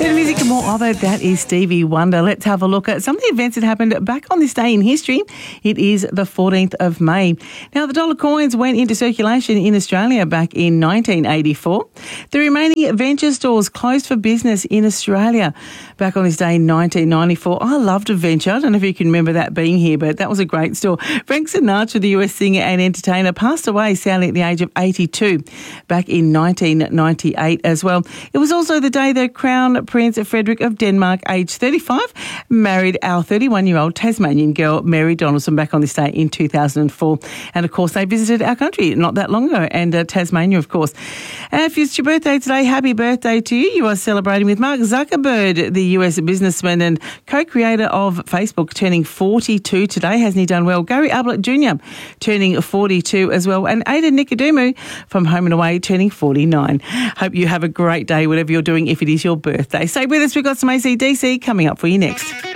To music and more of it, that is Stevie Wonder. Let's have a look at some of the events that happened back on this day in history. It is the 14th of May. Now, the dollar coins went into circulation in Australia back in 1984. The remaining Venture stores closed for business in Australia back on this day in 1994. I loved Venture. I don't know if you can remember that being here, but that was a great store. Frank Sinatra, the US singer and entertainer, passed away sadly at the age of 82 back in 1998 as well. It was also the day that Crown Prince Frederick of Denmark, aged 35, married our 31-year-old Tasmanian girl, Mary Donaldson, back on this day in 2004. And, of course, they visited our country not that long ago, and Tasmania, of course. If it's your birthday today, happy birthday to you. You are celebrating with Mark Zuckerberg, the US businessman and co-creator of Facebook, turning 42 today. Hasn't he done well? Gary Ablett Jr. turning 42 as well. And Aidan Nicodemus from Home and Away turning 49. Hope you have a great day, whatever you're doing, if it is your birthday. Stay with us. We've got some AC/DC coming up for you next.